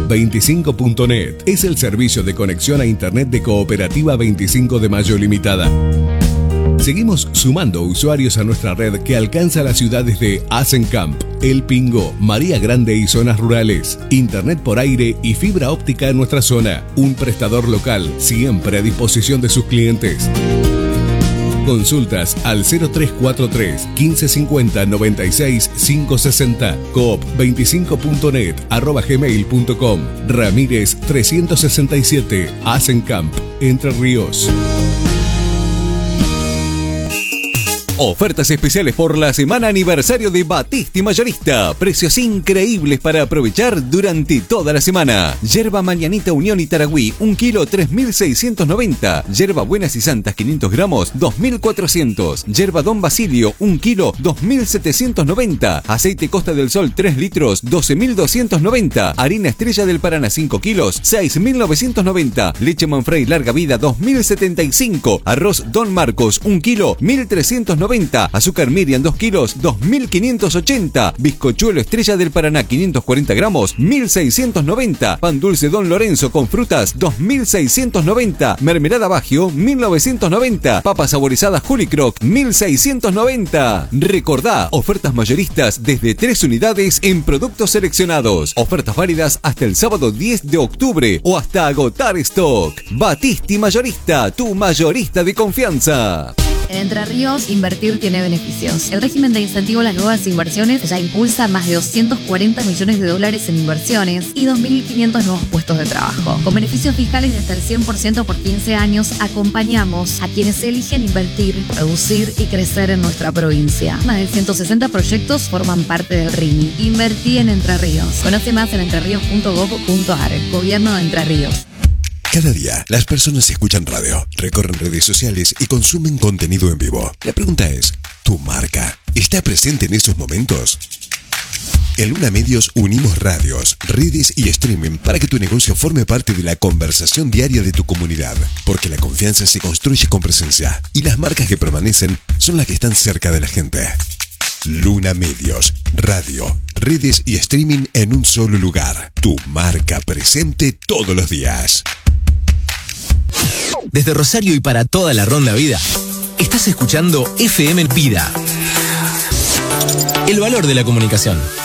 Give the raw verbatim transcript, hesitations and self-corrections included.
veinticinco punto net. Es el servicio de conexión a internet de Cooperativa veinticinco de Mayo Limitada. Seguimos sumando usuarios a nuestra red que alcanza las ciudades de Asencamp, El Pingo, María Grande y zonas rurales. Internet por aire y fibra óptica en nuestra zona. Un prestador local siempre a disposición de sus clientes. Consultas al cero tres cuatro tres, quince cincuenta, noventa y seis, quinientos sesenta, coop veinticinco punto net, arroba gmail punto com, Ramírez trescientos sesenta y siete, Asencamp, Entre Ríos. Ofertas especiales por la semana aniversario de Batiste Mayorista. Precios increíbles para aprovechar durante toda la semana. Yerba Mañanita Unión y Taragüí, un kilo tres mil seiscientos noventa. Yerba Buenas y Santas quinientos gramos, dos mil cuatrocientos. Yerba Don Basilio, un kilo, dos mil setecientos noventa. Aceite Costa del Sol tres litros, doce mil doscientos noventa. Harina Estrella del Paraná cinco kilos, seis mil novecientos noventa. Leche Manfrey Larga Vida dos mil setenta y cinco. Arroz Don Marcos, un kilo, mil trescientos noventa. Azúcar Miriam dos kilos, dos mil quinientos ochenta. Bizcochuelo Estrella del Paraná quinientos cuarenta gramos, mil seiscientos noventa. Pan dulce Don Lorenzo con frutas, dos mil seiscientos noventa. Mermelada Bagio, mil novecientos noventa. Papas saborizadas Juli Croc, mil seiscientos noventa. Recordá, ofertas mayoristas desde tres unidades en productos seleccionados. Ofertas válidas hasta el sábado diez de octubre o hasta agotar stock. Batiste Mayorista, tu mayorista de confianza. En Entre Ríos, invertir tiene beneficios. El régimen de incentivo a las nuevas inversiones ya impulsa más de doscientos cuarenta millones de dólares en inversiones y dos mil quinientos nuevos puestos de trabajo. Con beneficios fiscales de hasta el cien por ciento por quince años, acompañamos a quienes eligen invertir, producir y crecer en nuestra provincia. Más de ciento sesenta proyectos forman parte del R I M I. Invertí en Entre Ríos. Conoce más en entreríos punto gob punto ar. Gobierno de Entre Ríos. Cada día, las personas escuchan radio, recorren redes sociales y consumen contenido en vivo. La pregunta es, ¿tu marca está presente en esos momentos? En Luna Medios unimos radios, redes y streaming para que tu negocio forme parte de la conversación diaria de tu comunidad. Porque la confianza se construye con presencia y las marcas que permanecen son las que están cerca de la gente. Luna Medios, radio, redes y streaming en un solo lugar. Tu marca presente todos los días. Desde Rosario y para toda la Ronda Vida, estás escuchando F M Vida. El valor de la comunicación.